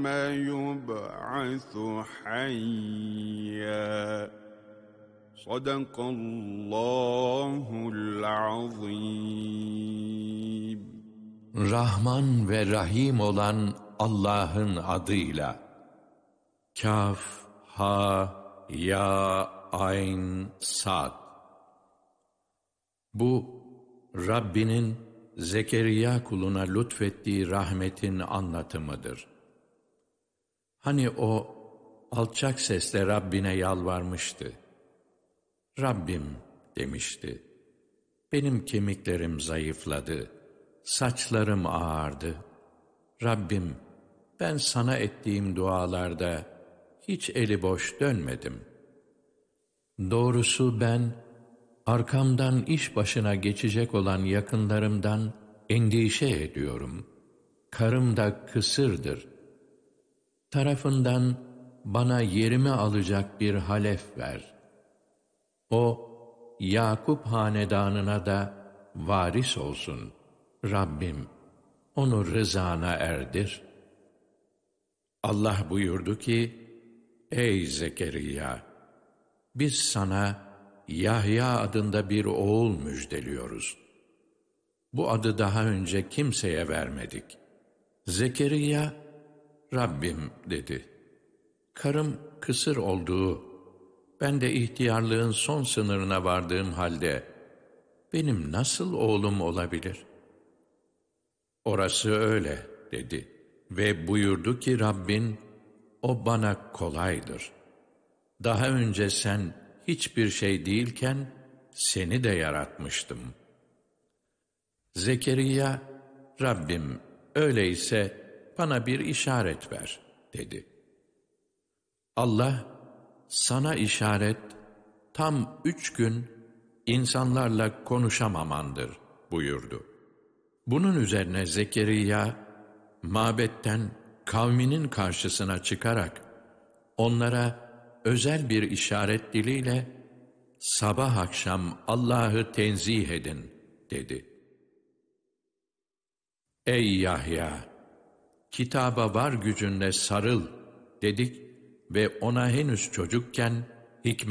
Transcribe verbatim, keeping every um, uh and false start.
يوم يبعث حيا صدق الله العظيم. Rahman ve Rahim olan Allah'ın adıyla. Kaf, ha, ya, ayn, sad. Bu, Rabbinin Zekeriya kuluna lütfettiği rahmetin anlatımıdır. Hani o, alçak sesle Rabbine yalvarmıştı. Rabbim demişti, benim kemiklerim zayıfladı, saçlarım ağardı. Rabbim, ben sana ettiğim dualarda hiç eli boş dönmedim. Doğrusu ben, arkamdan iş başına geçecek olan yakınlarımdan endişe ediyorum. Karım da kısırdır. Tarafından bana yerimi alacak bir halef ver. O, Yakup hanedanına da varis olsun. Rabbim, onu rızana erdir. Allah buyurdu ki, ey Zekeriya! Biz sana Yahya adında bir oğul müjdeliyoruz. Bu adı daha önce kimseye vermedik. Zekeriya, Rabbim dedi. Karım kısır olduğu, ben de ihtiyarlığın son sınırına vardığım halde, benim nasıl oğlum olabilir? Orası öyle dedi ve buyurdu ki Rabbin, o bana kolaydır. Daha önce sen hiçbir şey değilken seni de yaratmıştım. Zekeriya, Rabbim öyleyse bana bir işaret ver dedi. Allah, sana işaret tam üç gün insanlarla konuşamamandır buyurdu. Bunun üzerine Zekeriya, mabetten kavminin karşısına çıkarak onlara özel bir işaret diliyle sabah akşam Allah'ı tenzih edin dedi. Ey Yahya! Kitaba var gücünle sarıl dedik ve ona henüz çocukken